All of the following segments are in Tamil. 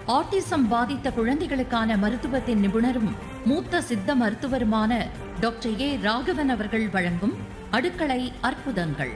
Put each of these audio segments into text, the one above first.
ஆட்டிசம் பாதித்த குழந்தைகளுக்கான மருத்துவத்தின் நிபுணரும் மூத்த சித்த மருத்துவருமான டாக்டர் ஏ ராகவன் அவர்கள் வழங்கும் அடுக்களை அற்புதங்கள்.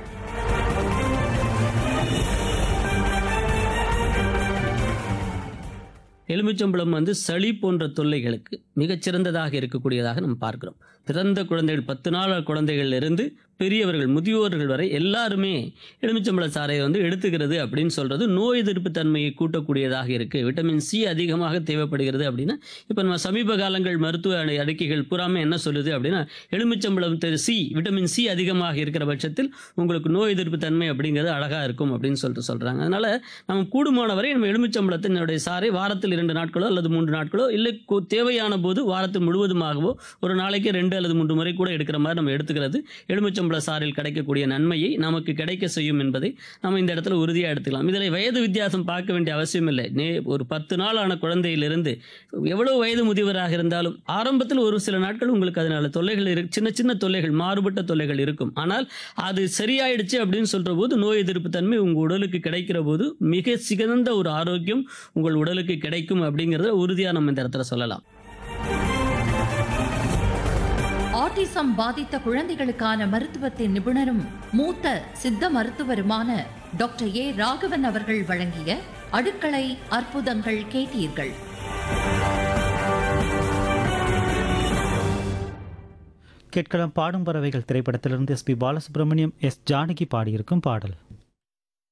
எலுமிச்சம்பழம் சளி போன்ற தொல்லைகளுக்கு மிகச்சிறந்ததாக இருக்கக்கூடியதாக நம்ம பார்க்கிறோம். பிறந்த குழந்தைகள் 10 நாள் குழந்தைகளிலிருந்து பெரியவர்கள் முதியோர்கள் வரை எல்லாருமே எலுமிச்சம்பழ சாறை எடுத்துக்கிறது அப்படின்னு சொல்றது நோய் எதிர்ப்பு தன்மையை கூட்டக்கூடியதாக இருக்கு. விட்டமின் சி அதிகமாக தேவைப்படுகிறது அப்படின்னா இப்போ நம்ம சமீப காலங்கள் மருத்துவ அறிக்கைகள் பூராமே என்ன சொல்லுது அப்படின்னா எலுமிச்சம்பழம் விட்டமின் சி அதிகமாக இருக்கிற பட்சத்தில் உங்களுக்கு நோய் எதிர்ப்பு தன்மை அப்படிங்கிறது அழகா இருக்கும் அப்படின்னு சொல்றாங்க. அதனால நம்ம கூடுமான வரை நம்ம எலுமிச்சம்பழத்தினுடைய சாறை வாரத்தில் 2 நாட்களோ அல்லது 3 நாட்களோ இல்லை தேவையான போது வாரத்தில் முழுவதுமாகவோ ஒரு நாளைக்கு 2 அல்லது 3 முறை கூட எடுக்கிற மாதிரி நம்ம எடுத்துக்கிறது எலுமிச்சம்பழ சாறில் கிடைக்கக்கூடிய நன்மையை நமக்கு கிடைக்க செய்யும் என்பதை நம்ம இந்த இடத்துல உறுதியாக எடுத்துக்கலாம். இதில் வயது வித்தியாசம் பார்க்க வேண்டிய அவசியம் இல்லை. ஒரு 10 நாள் ஆன குழந்தையிலிருந்து எவ்வளவு வயது முதியவராக இருந்தாலும் ஆரம்பத்தில் ஒரு சில நாட்கள் உங்களுக்கு அதனால தொல்லைகள் சின்ன சின்ன தொல்லைகள் மாறுபட்ட தொல்லைகள் இருக்கும். ஆனால் அது சரியாயிடுச்சு அப்படின்னு சொல்ற போது நோய் எதிர்ப்பு தன்மை உங்க உடலுக்கு கிடைக்கிற போது மிக சிறந்த ஒரு ஆரோக்கியம் உங்கள் உடலுக்கு கிடைக்கும் அப்படிங்கிறத உறுதியாக நம்ம இந்த இடத்துல சொல்லலாம். ஆட்டிசம் பாதித்த குழந்தைகளுக்கான மருத்துவத்தின் நிபுணரும் மூத்த சித்த மருத்துவருமான டாக்டர் ஏ ராகவன் அவர்கள் வழங்கிய அடுக்களை அற்புதங்கள் கேட்டீர்கள். கேட்கலாம் பாடும் பறவைகள் திரைப்படத்திலிருந்து எஸ்பி பாலசுப்ரமணியம், எஸ் ஜானகி பாடியிருக்கும் பாடல்.